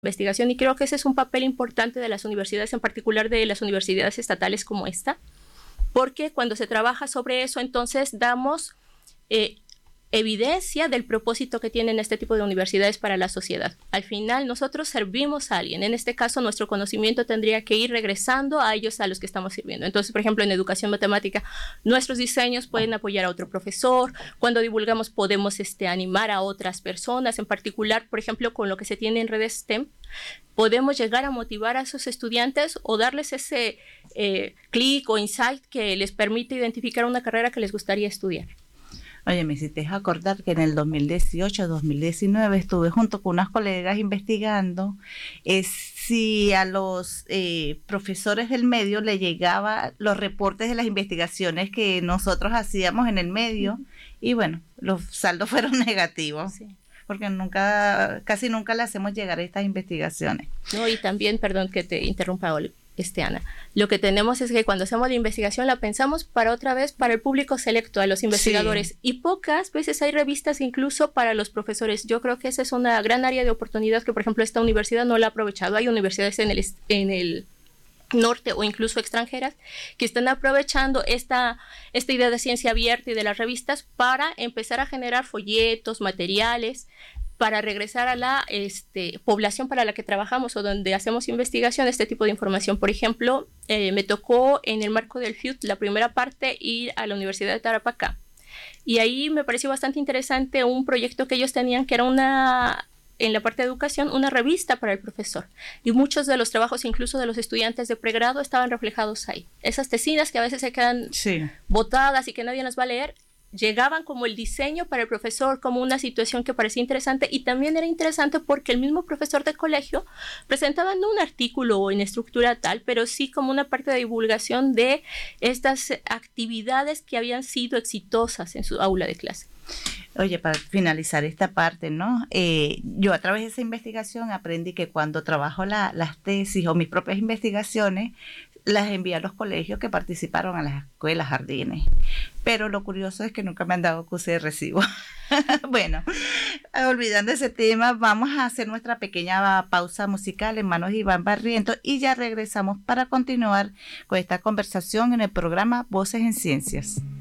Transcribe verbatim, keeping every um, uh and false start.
investigación, y creo que ese es un papel importante de las universidades, en particular de las universidades estatales como esta, porque cuando se trabaja sobre eso, entonces damos eh, evidencia del propósito que tienen este tipo de universidades para la sociedad. Al final, nosotros servimos a alguien. En este caso, nuestro conocimiento tendría que ir regresando a ellos a los que estamos sirviendo. Entonces, por ejemplo, en educación matemática, nuestros diseños pueden apoyar a otro profesor. Cuando divulgamos, podemos este, animar a otras personas. En particular, por ejemplo, con lo que se tiene en redes STEM, podemos llegar a motivar a sus estudiantes o darles ese eh, clic o insight que les permite identificar una carrera que les gustaría estudiar. Oye, me hiciste acordar que en el dos mil dieciocho, dos mil diecinueve estuve junto con unas colegas investigando eh, si a los eh, profesores del medio le llegaban los reportes de las investigaciones que nosotros hacíamos en el medio, uh-huh. Y bueno, los saldos fueron negativos. Sí. Porque nunca, casi nunca le hacemos llegar a estas investigaciones. No, y también, perdón que te interrumpa, Este, Ana, lo que tenemos es que cuando hacemos la investigación la pensamos para otra vez para el público selecto, a los investigadores, sí. Y pocas veces hay revistas incluso para los profesores. Yo creo que esa es una gran área de oportunidad que, por ejemplo, esta universidad no la ha aprovechado. Hay universidades en el, en el norte o incluso extranjeras que están aprovechando esta, esta idea de ciencia abierta y de las revistas para empezar a generar folletos, materiales, para regresar a la este, población para la que trabajamos o donde hacemos investigación, este tipo de información. Por ejemplo, eh, me tocó en el marco del F I U T, la primera parte, ir a la Universidad de Tarapacá. Y ahí me pareció bastante interesante un proyecto que ellos tenían, que era una, en la parte de educación, una revista para el profesor. Y muchos de los trabajos, incluso de los estudiantes de pregrado, estaban reflejados ahí. Esas tesinas que a veces se quedan sí. botadas y que nadie las va a leer, llegaban como el diseño para el profesor, como una situación que parecía interesante, y también era interesante porque el mismo profesor de colegio presentaba no un artículo en estructura tal, pero sí como una parte de divulgación de estas actividades que habían sido exitosas en su aula de clase. Oye, para finalizar esta parte, ¿no? Eh, yo a través de esa investigación aprendí que cuando trabajo la, las tesis o mis propias investigaciones, las envié a los colegios que participaron a las escuelas, jardines. Pero lo curioso es que nunca me han dado acuse de recibo. Bueno, olvidando ese tema, vamos a hacer nuestra pequeña pausa musical en manos de Iván Barrientos y ya regresamos para continuar con esta conversación en el programa Voces en Ciencias.